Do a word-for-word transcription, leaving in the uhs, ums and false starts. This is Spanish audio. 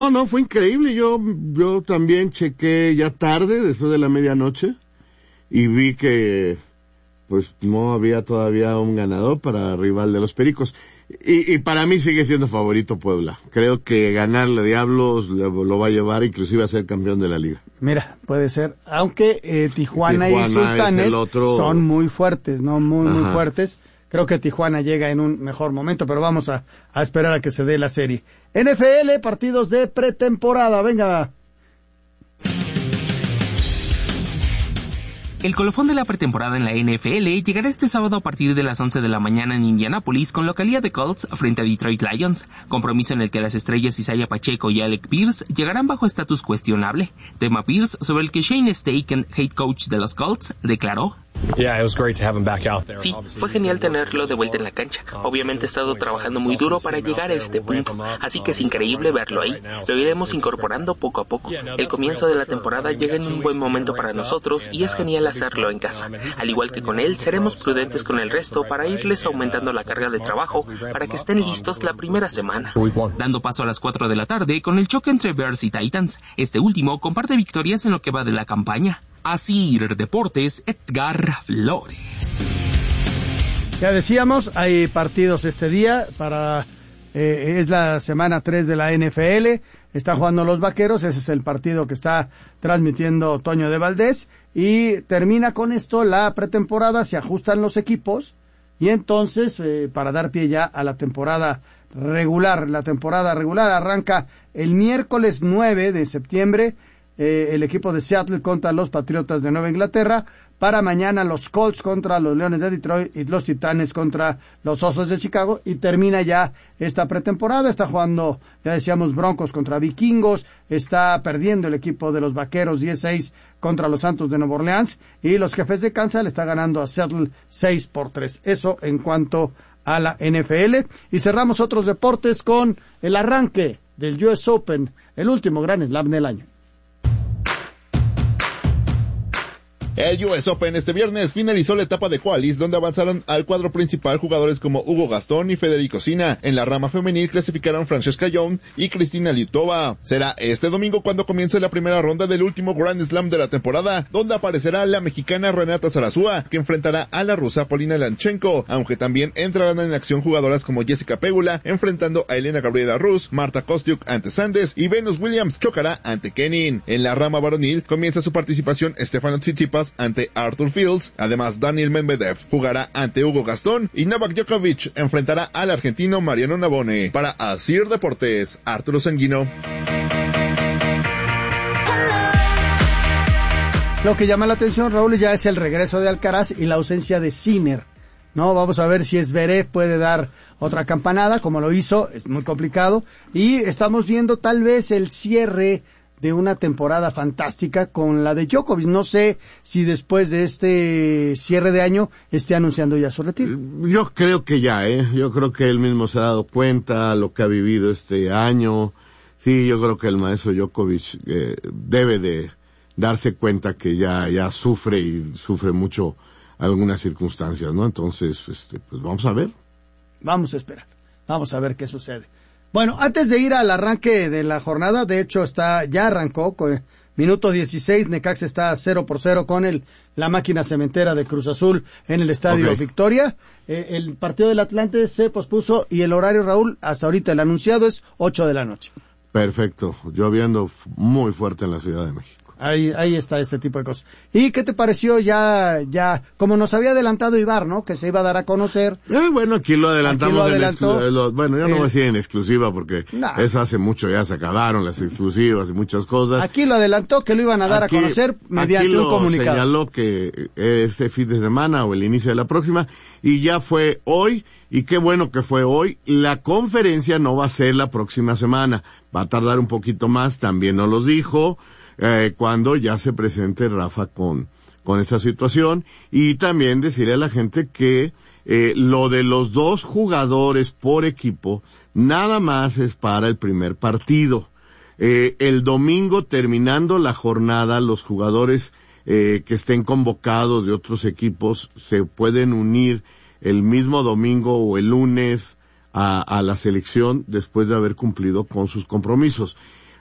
No, no, fue increíble. Yo, yo también chequé ya tarde, después de la medianoche, y vi que, pues, no había todavía un ganador para rival de los Pericos. Y, y para mí sigue siendo favorito Puebla. Creo que ganarle Diablos lo, lo va a llevar inclusive a ser campeón de la liga. Mira, puede ser. Aunque eh, Tijuana, Tijuana y Sultanes otro... son muy fuertes, ¿no? Muy, Ajá. muy fuertes. Creo que Tijuana llega en un mejor momento, pero vamos a, a esperar a que se dé la serie. N F L, partidos de pretemporada. Venga. El colofón de la pretemporada en la N F L llegará este sábado a partir de las once de la mañana en Indianápolis con localía de Colts frente a Detroit Lions, compromiso en el que las estrellas Isaiah Pacheco y Alec Pierce llegarán bajo estatus cuestionable. Tema Pierce, sobre el que Shane Steichen, head coach de los Colts, declaró: Sí, fue genial tenerlo de vuelta en la cancha. Obviamente he estado trabajando muy duro para llegar a este punto, así que es increíble verlo ahí. Lo iremos incorporando poco a poco. El comienzo de la temporada llega en un buen momento para nosotros y es genial hacerlo en casa. Al igual que con él, seremos prudentes con el resto para irles aumentando la carga de trabajo para que estén listos la primera semana. Dando paso a las cuatro de la tarde con el choque entre Bears y Titans. Este último comparte victorias en lo que va de la campaña. Asir Deportes, Edgar Flores. Ya decíamos, hay partidos este día para eh, es la semana tres de la N F L. Está jugando los Vaqueros, ese es el partido que está transmitiendo Toño de Valdés, y termina con esto la pretemporada, se ajustan los equipos y entonces eh, para dar pie ya a la temporada regular. La temporada regular arranca el miércoles nueve de septiembre. Eh, el equipo de Seattle contra los Patriotas de Nueva Inglaterra. Para mañana los Colts contra los Leones de Detroit y los Titanes contra los Osos de Chicago. Y termina ya esta pretemporada. Está jugando, ya decíamos, Broncos contra Vikingos. Está perdiendo el equipo de los Vaqueros diez seis contra los Santos de Nueva Orleans. Y los Jefes de Kansas le está ganando a Seattle seis por tres. Eso en cuanto a la N F L. Y cerramos otros deportes con el arranque del U S Open, el último gran slam del año. El U S Open este viernes finalizó la etapa de qualis, donde avanzaron al cuadro principal jugadores como Hugo Gastón y Federico Sina. En la rama femenil clasificaron Francesca Young y Cristina Liutova. Será este domingo cuando comience la primera ronda del último Grand Slam de la temporada, donde aparecerá la mexicana Renata Zarazúa, que enfrentará a la rusa Polina Lanchenko, aunque también entrarán en acción jugadoras como Jessica Pegula, enfrentando a Elena Gabriela Rus, Marta Kostyuk ante Sandes y Venus Williams chocará ante Kenin. En la rama varonil comienza su participación Stefano Tsitsipas ante Arthur Fields, además Daniel Medvedev jugará ante Hugo Gastón y Novak Djokovic enfrentará al argentino Mariano Navone. Para Asir Deportes, Arturo Sanguino. Lo que llama la atención, Raúl, ya es el regreso de Alcaraz y la ausencia de Sinner. No, vamos a ver si Zverev puede dar otra campanada, como lo hizo, es muy complicado, y estamos viendo tal vez el cierre de una temporada fantástica con la de Djokovic. No sé si después de este cierre de año esté anunciando ya su retiro. Yo creo que ya, ¿eh? Yo creo que él mismo se ha dado cuenta lo que ha vivido este año. Sí, yo creo que el maestro Djokovic eh, debe de darse cuenta que ya ya sufre y sufre mucho algunas circunstancias, ¿no? Entonces, este, pues vamos a ver. Vamos a esperar. Vamos a ver qué sucede. Bueno, antes de ir al arranque de la jornada, de hecho está, ya arrancó, con minuto dieciséis, Necaxa está cero por cero con el, la máquina cementera de Cruz Azul en el Estadio okay. Victoria. Eh, el partido del Atlante se pospuso y el horario, Raúl, hasta ahorita el anunciado es ocho de la noche. Perfecto, lloviendo muy fuerte en la Ciudad de México. Ahí, ahí está este tipo de cosas. ¿Y qué te pareció ya, ya, como nos había adelantado Ibar, ¿no? Que se iba a dar a conocer. Eh, bueno, aquí lo adelantamos. Aquí lo adelantó. En exclu- bueno, yo no voy a decir en exclusiva porque nah. Eso hace mucho, ya se acabaron las exclusivas y muchas cosas. Aquí lo adelantó que lo iban a dar aquí, a conocer mediante un comunicado. Aquí señaló que este fin de semana o el inicio de la próxima y ya fue hoy. Y qué bueno que fue hoy. La conferencia no va a ser la próxima semana. Va a tardar un poquito más, también nos los dijo. Eh, cuando ya se presente Rafa con, con esta situación, y también decirle a la gente que, eh, lo de los dos jugadores por equipo, nada más es para el primer partido. Eh, el domingo terminando la jornada, los jugadores, eh, que estén convocados de otros equipos se pueden unir el mismo domingo o el lunes a, a la selección después de haber cumplido con sus compromisos.